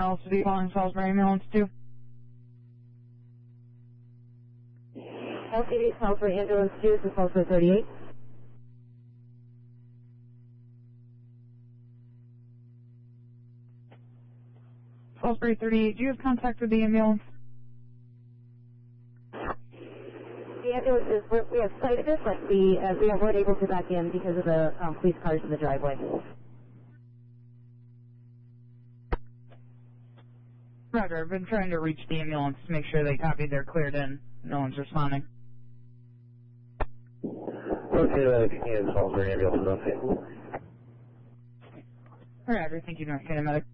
else to be calling Salisbury Ambulance to? LCD Salisbury Ambulance 2, this is Salisbury 38. Salisbury 38, do you have contact with the ambulance? The ambulance is, we have sighted it, but we weren't able to back in because of the police cars in the driveway. Roger, I've been trying to reach the ambulance to make sure they copied they're cleared in. No one's responding. Okay, if you can, Salisbury Ambulance, okay. Roger, thank you, North Carolina Medic.